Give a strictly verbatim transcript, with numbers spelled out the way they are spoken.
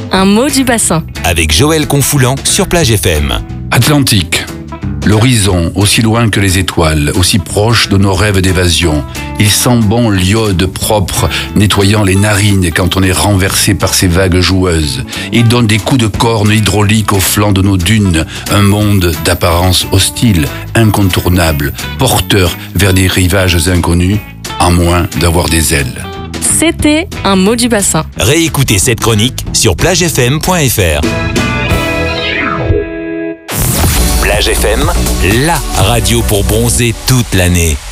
un mot du bassin. Avec Joël Confoulant sur Plage F M. Atlantique. L'horizon, aussi loin que les étoiles, aussi proche de nos rêves d'évasion. Il sent bon l'iode propre, nettoyant les narines quand on est renversé par ces vagues joueuses. Il donne des coups de corne hydrauliques au flanc de nos dunes. Un monde d'apparence hostile, incontournable, porteur vers des rivages inconnus, à moins d'avoir des ailes. C'était un mot du bassin. Réécoutez cette chronique sur plage f m point f r. Plage F M, la radio pour bronzer toute l'année.